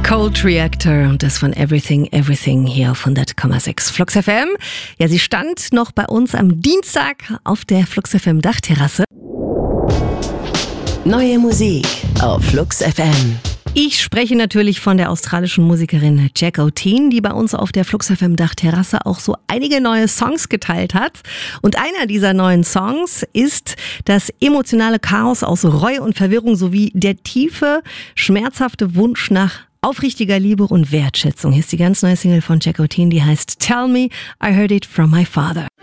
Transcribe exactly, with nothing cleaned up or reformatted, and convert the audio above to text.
Cold Reactor und das von Everything, Everything hier auf hundert Komma sechs Flux F M. Ja, sie stand noch bei uns am Dienstag auf der Flux F M Dachterrasse. Neue Musik auf Flux F M. Ich spreche natürlich von der australischen Musikerin Jack O'Teen, die bei uns auf der Flux F M Dachterrasse auch so einige neue Songs geteilt hat. Und einer dieser neuen Songs ist das emotionale Chaos aus Reue und Verwirrung sowie der tiefe, schmerzhafte Wunsch nach aufrichtiger Liebe und Wertschätzung. Hier ist die ganz neue Single von Jack O'Teen, die heißt Tell Me I Heard It From My Father.